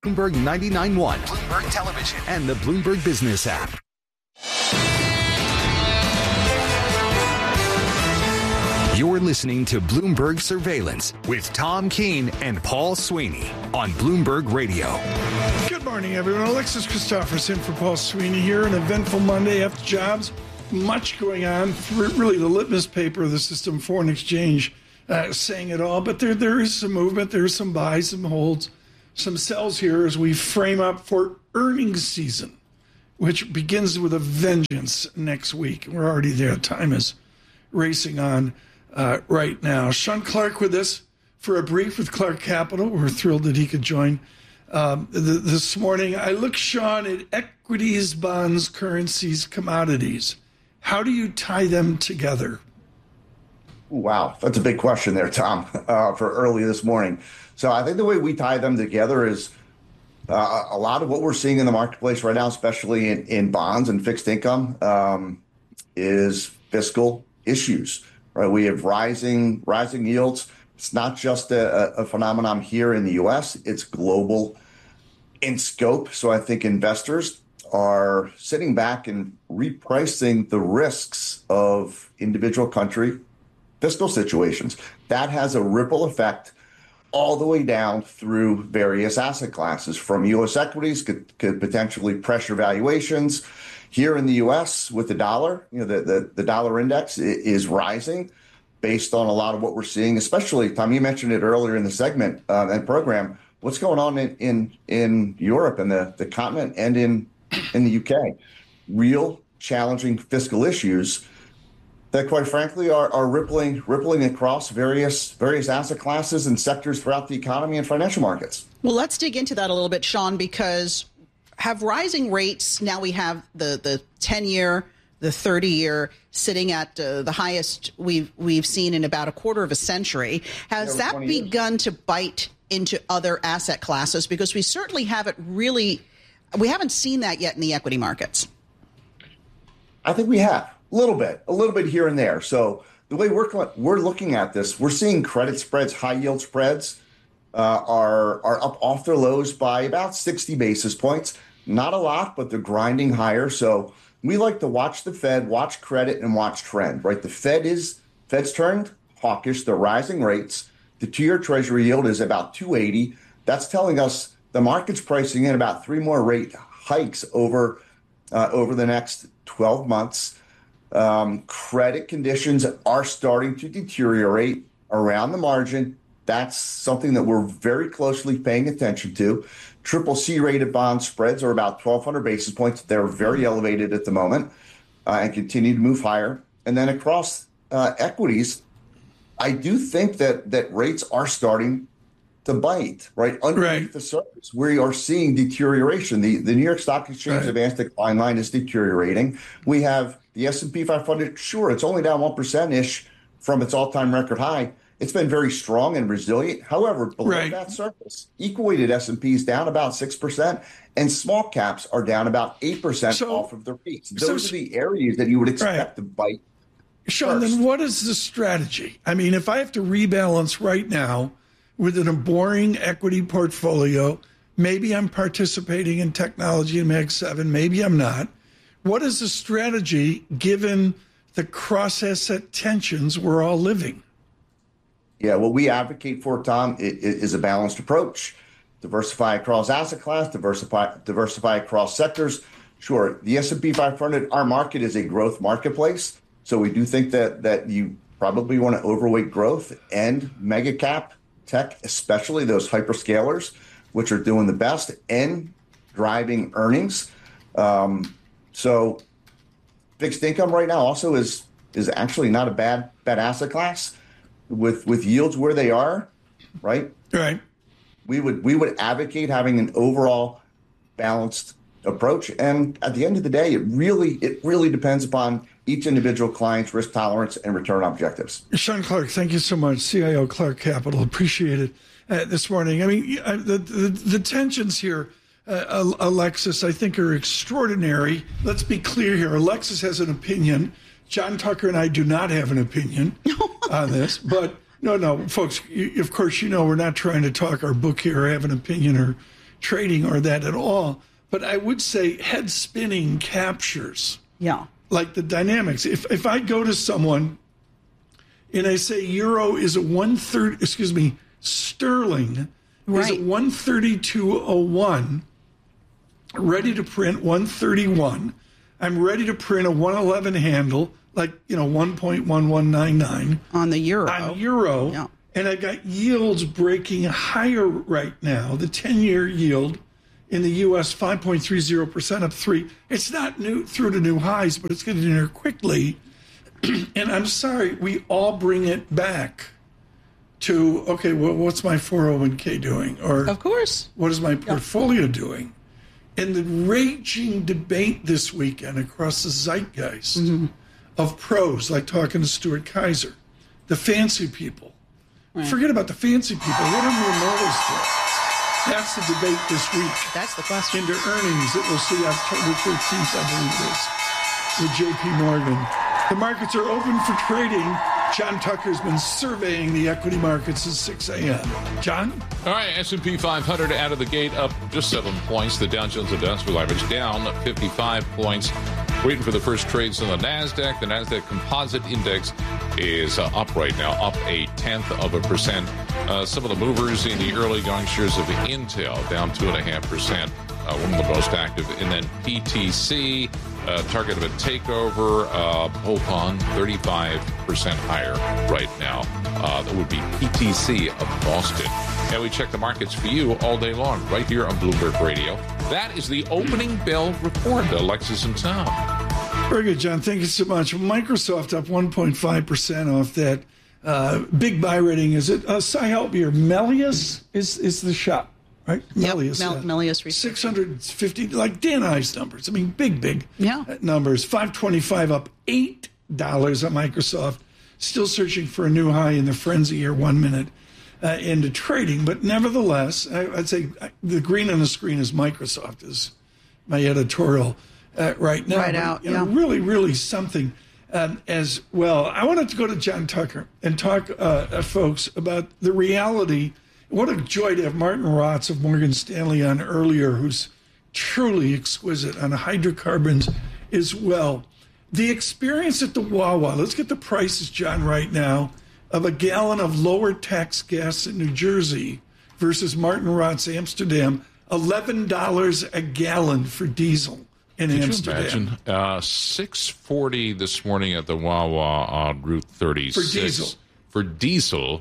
Bloomberg 99.1, Bloomberg Television, and the Bloomberg Business app. You're listening to Bloomberg Surveillance with Tom Keene and Paul Sweeney on Bloomberg Radio. Good morning, everyone. Alexis Christopherson for Paul Sweeney here. An eventful Monday after jobs. Much going on. Really, the litmus paper of the system, foreign exchange, saying it all. But there is some movement. There is some buys, some holds, some sells here as we frame up for earnings season, which begins with a vengeance next week. We're already there. Time is racing on right now. Sean Clark with us for a brief with Clark Capital. We're thrilled that he could join this morning. I look, Sean, at equities, bonds, currencies, commodities. How do you tie them together? Wow, that's a big question there, Tom, for early this morning. So I think the way we tie them together is a lot of what we're seeing in the marketplace right now, especially in bonds and fixed income, is fiscal issues. Right, we have rising yields. It's not just a phenomenon here in the U.S. It's global in scope. So I think investors are sitting back and repricing the risks of individual country fiscal situations. That has a ripple effect all the way down through various asset classes. From U.S. equities could potentially pressure valuations. Here in the U.S. with the dollar, the dollar index is rising based on a lot of what we're seeing, especially, Tom, you mentioned it earlier in the segment and program, what's going on in Europe and the continent and in the UK. Real challenging fiscal issues that, quite frankly, are rippling across various asset classes and sectors throughout the economy and financial markets. Well, let's dig into that a little bit, Sean, because have rising rates, now we have the 10-year, the 30-year sitting at the highest we've seen in about a quarter of a century. Has that begun to bite into other asset classes? Because we certainly we haven't seen that yet in the equity markets. I think we have a little bit here and there. So the way we're looking at this, we're seeing credit spreads, high yield spreads are up off their lows by about 60 basis points. Not a lot, but they're grinding higher. So we like to watch the Fed, watch credit, and watch trend, right? The Fed's turned hawkish. They're rising rates. The 2-year Treasury yield is about 280. That's telling us the market's pricing in about 3 more rate hikes over the next 12 months. Credit conditions are starting to deteriorate around the margin. That's something that we're very closely paying attention to. CCC rated bond spreads are about 1,200 basis points. They're very elevated at the moment and continue to move higher. And then across equities, I do think that rates are starting to bite, right? Underneath the surface, we are seeing deterioration. The New York Stock Exchange advanced decline line is deteriorating. We have the S&P 500. Sure, it's only down 1%-ish from its all-time record high. It's been very strong and resilient. However, below that surface, equal-weighted S&P is down about 6%, and small caps are down about 8% off of their peaks. Those are the areas that you would expect to bite. Sean, then what is the strategy? I mean, if I have to rebalance right now within a boring equity portfolio, maybe I'm participating in technology and Mag 7, maybe I'm not. What is the strategy given the cross-asset tensions we're all living? Yeah, what we advocate for, Tom, is a balanced approach. Diversify across asset class, diversify across sectors. Sure, the S&P 500, our market is a growth marketplace. So we do think that you probably want to overweight growth and mega cap tech, especially those hyperscalers, which are doing the best and driving earnings. So fixed income right now also is actually not a bad asset class. With yields where they are, right? Right. We would advocate having an overall balanced approach. And at the end of the day, it really depends upon each individual client's risk tolerance and return objectives. Sean Clark, thank you so much. CIO Clark Capital, appreciate it this morning. I mean, the tensions here, Alexis, I think are extraordinary. Let's be clear here. Alexis has an opinion. John Tucker and I do not have an opinion on this, but no, folks, of course, we're not trying to talk our book here or have an opinion or trading or that at all. But I would say head spinning captures. Yeah. Like the dynamics. If I go to someone and I say euro is at sterling is at 132.01, ready to print 131. I'm ready to print a 111 handle, 1.1199 on the euro. Yeah. And I got yields breaking higher right now. The 10-year yield in the U.S. 5.30%, up 3. It's not through to new highs, but it's getting there quickly. And I'm sorry, we all bring it back to, okay, well, what's my 401k doing? Or of course, what is my portfolio doing? And the raging debate this weekend across the zeitgeist of pros, like talking to Stuart Kaiser, the fancy people. Right. Forget about the fancy people. What are mere mortals to? That's the debate this week. That's the question. Into earnings that we'll see October 13th, I believe it is, with JP Morgan. The markets are open for trading. John Tucker's been surveying the equity markets at 6 a.m. John? All right, S&P 500 out of the gate up just 7 points. The Dow Jones Industrial Average down 55 points. Waiting for the first trades on the NASDAQ. The NASDAQ Composite Index is up right now, up 0.1%. Some of the movers in the early going shares of Intel down 2.5%. One of the most active. And then PTC, target of a takeover, hold on, 35% higher right now. That would be PTC of Boston. And we check the markets for you all day long, right here on Bloomberg Radio. That is the opening bell report. Alexis and Tom. Very good, John. Thank you so much. Microsoft up 1.5% off that big buy rating. Is it? Help me here. Melius is the shop. Right? Yep. Melius. Melius Research. 650, like Dan Ives numbers. I mean, big yeah. numbers. 525 up $8 on Microsoft. Still searching for a new high in the frenzy here 1 minute into trading. But nevertheless, I'd say the green on the screen is Microsoft, is my editorial right now. Right out, yeah. Really, really something as well. I wanted to go to John Tucker and talk, folks, about the reality. What a joy to have Martin Rotz of Morgan Stanley on earlier, who's truly exquisite on hydrocarbons as well. The experience at the Wawa, let's get the prices, John, right now, of a gallon of lower tax gas in New Jersey versus Martin Rotz, Amsterdam, $11 a gallon for diesel in Amsterdam. Could you imagine? $6.40 this morning at the Wawa on Route 36. For diesel. For diesel,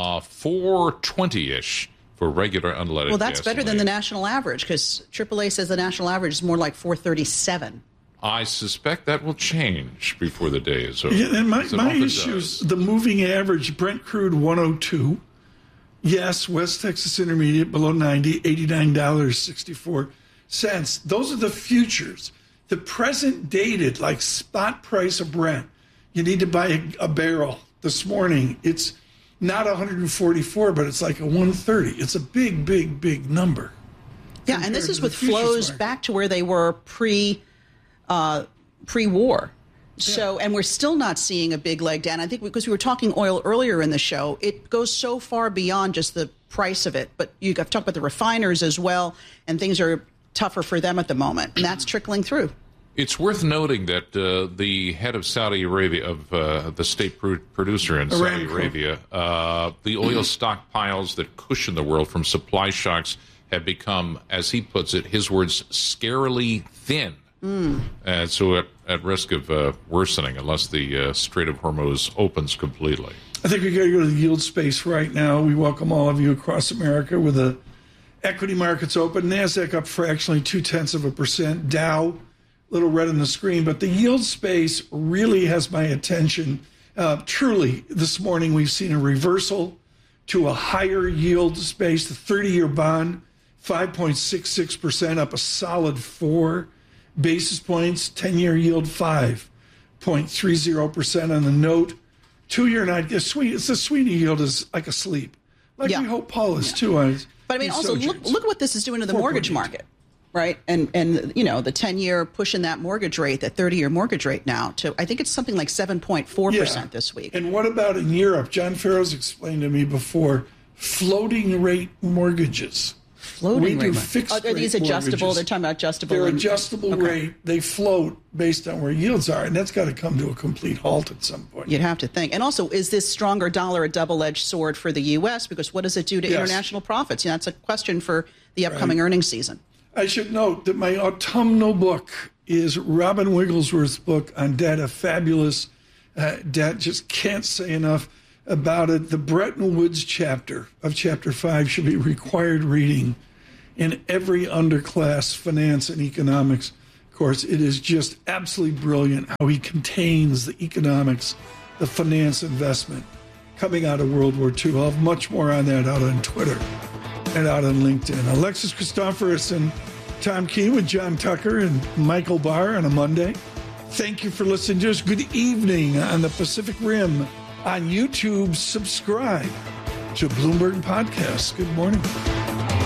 $4.20-ish for regular unleaded. Well, that's gasoline. better than the national average, because AAA says the national average is more like $4.37. I suspect that will change before the day is over. Yeah, and my issue is the moving average, Brent crude 102. Yes, West Texas Intermediate below 90, $89.64. Those are the futures. The present dated, like spot price of Brent, you need to buy a barrel. This morning, it's not 144, but it's like a 130. It's a big number. Yeah, and this is with flows back to where they were pre-war. So, and we're still not seeing a big leg down. I think because we were talking oil earlier in the show, it goes so far beyond just the price of it. But I've talked about the refiners as well, and things are tougher for them at the moment, and that's trickling through. It's worth noting that the head of Saudi Arabia, of the state producer in Saudi Arabia, the oil stockpiles that cushion the world from supply shocks have become, as he puts it, his words, scarily thin. And so at risk of worsening unless the Strait of Hormuz opens completely. I think we got to go to the yield space right now. We welcome all of you across America with the equity markets open. NASDAQ up fractionally 0.2%. Dow, little red on the screen, but the yield space really has my attention. Truly, this morning we've seen a reversal to a higher yield space. The 30-year bond, 5.66%, up a solid 4 basis points. 10-year yield, 5.30% on the note. 2-year night, it's the Sweeney yield is like asleep. Like we hope Paul is too. But I mean, also look what this is doing to the mortgage market. Right. And you know, the 10-year pushing that mortgage rate, that 30-year mortgage rate now to, I think it's something like 7.4% this week. And what about in Europe? John Farrow's explained to me before, floating rate mortgages. Floating we do rate. fixed Are these rate adjustable? mortgages. They're talking about adjustable. They're adjustable rate. They float based on where yields are, and that's got to come to a complete halt at some point. You'd have to think. And also, is this stronger dollar a double-edged sword for the U.S.? Because what does it do to international profits? That's a question for the upcoming earnings season. I should note that my autumnal book is Robin Wigglesworth's book on debt, a fabulous debt. Just can't say enough about it. The Bretton Woods chapter of Chapter 5 should be required reading in every underclass finance and economics course. It is just absolutely brilliant how he contains the economics, the finance investment coming out of World War II. I'll have much more on that out on Twitter and out on LinkedIn. Alexis Christoforous and Tom Keene with John Tucker and Michael Barr on a Monday. Thank you for listening to us. Good evening on the Pacific Rim on YouTube. Subscribe to Bloomberg Podcast. Good morning.